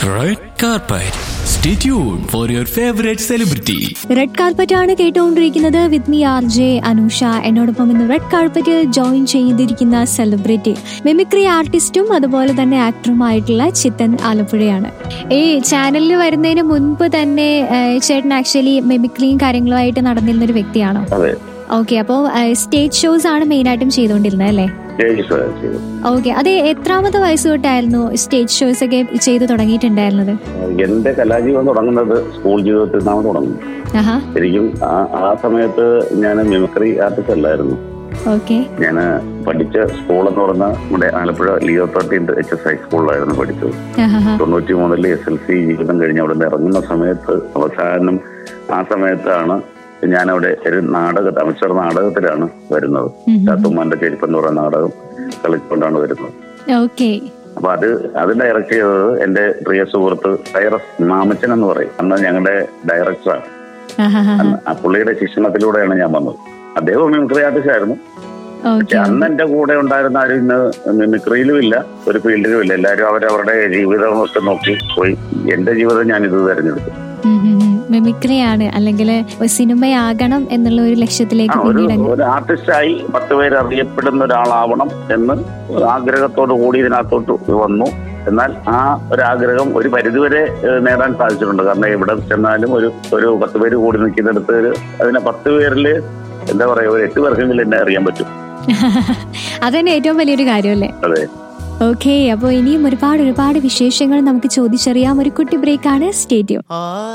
Red carpet. Stay tuned for your favorite celebrity. Red carpet ആണ് കേട്ടുകൊണ്ടിരിക്കുന്നത്. With me RJ Anusha. എന്നോടൊപ്പം ഇന്ന് red കാർപ്പറ്റിൽ join ചെയ്തിരിക്കുന്ന സെലിബ്രിറ്റി മിമിക്രി ആർട്ടിസ്റ്റും അതുപോലെ തന്നെ ആക്ടറുമായിട്ടുള്ള ചിത്തൻ ആലപ്പുഴയാണ്. ഈ ചാനലിൽ വരുന്നതിന് മുൻപ് തന്നെ ചേട്ടൻ ആക്ച്വലി മിമിക്രിയും കാര്യങ്ങളുമായിട്ട് നടന്നിരുന്ന ഒരു വ്യക്തിയാണോ? ഓക്കെ, അപ്പോൾ സ്റ്റേജ് ഷോസ് ആണ് മെയിൻ ആയിട്ടും ചെയ്തുകൊണ്ടിരുന്നത് അല്ലേ? ഓക്കെ, അത് എത്രാമത്തെ വയസ്സ് തൊട്ടായിരുന്നു സ്റ്റേജ് ഷോസ് ഒക്കെ ചെയ്ത് തുടങ്ങിയിട്ടുണ്ടായിരുന്നത്? എന്റെ കലാജീവൻ തുടങ്ങുന്നത് സ്കൂൾ ജീവിതത്തിൽ നിന്നാണ് തുടങ്ങുന്നത്. ശരിക്കും ആ സമയത്ത് ഞാൻ മിമിക്രി ആർട്ടിസ്റ്റ് അല്ലായിരുന്നു. ഞാൻ പഠിച്ച സ്കൂൾ എന്ന് പറഞ്ഞാൽ നമ്മുടെ ആലപ്പുഴ ലിയോ 13 HS ഹൈസ്കൂളിലായിരുന്നു പഠിച്ചത്. 93 SLC ജീവിതം കഴിഞ്ഞ് അവിടെ നിന്ന് ഇറങ്ങുന്ന സമയത്ത് അവസാനം ആ സമയത്താണ് ഞാനവിടെ ഒരു അമച്ചർ നാടകത്തിലാണ് വരുന്നത്. ചാത്തുമ്മാന്റെ ചെരുപ്പ് എന്ന് പറയുന്ന നാടകം കളിക്കൊണ്ടാണ് വരുന്നത്. അപ്പൊ അത് ഡയറക്ട് ചെയ്തത് എന്റെ പ്രിയ സുഹൃത്ത് സൈറസ് മാമച്ചൻ എന്ന് പറയും. അന്ന് ഞങ്ങളുടെ ഡയറക്ടറാണ്. ആ പുള്ളിയുടെ ശിക്ഷണത്തിലൂടെയാണ് ഞാൻ വന്നത്. അദ്ദേഹം മിമിക്രി ആർട്ടിസ്റ്റ് ആയിരുന്നു. പക്ഷെ അന്ന് എന്റെ കൂടെ ഉണ്ടായിരുന്ന ആരും ഇന്ന് മിമിക്രിയിലും ഇല്ല, ഒരു ഫീൽഡിലും ഇല്ല. എല്ലാവരും അവരവരുടെ ജീവിതം ഒക്കെ നോക്കി പോയി. എന്റെ ജീവിതം ഞാനിത് തെരഞ്ഞെടുത്തു. മിമിക്രിയാണ് അല്ലെങ്കിൽ സിനിമയാകണം എന്നുള്ള ഒരു ലക്ഷ്യത്തിലേക്ക് ഒരു ആർട്ടിസ്റ്റായി 10 പേര് അറിയപ്പെടുന്ന ഒരാളാവണം എന്ന് ആഗ്രഹത്തോടു കൂടി ഇതിനകത്തോട്ട് വന്നു. എന്നാൽ ആ ഒരു ആഗ്രഹം ഒരു പരിധിവരെ നേടാൻ സാധിച്ചിട്ടുണ്ട്. കാരണം എവിടെ ചെന്നാലും ഒരു 10 പേര് കൂടി നിൽക്കുന്നിടത്ത് അതിനെ 10 പേരില് എന്താ പറയാ, ഒരു 8 പേർക്കെങ്കിലും എന്നെ അറിയാൻ പറ്റും. അതന്നെ ഏറ്റവും വലിയൊരു കാര്യമല്ലേ? അതെ. ഓക്കെ, അപ്പോൾ ഇനിയും ഒരുപാട് വിശേഷങ്ങൾ നമുക്ക് ചോദിച്ചറിയാം. ഒരു കുട്ടി ബ്രേക്കാണ്. Stay tune.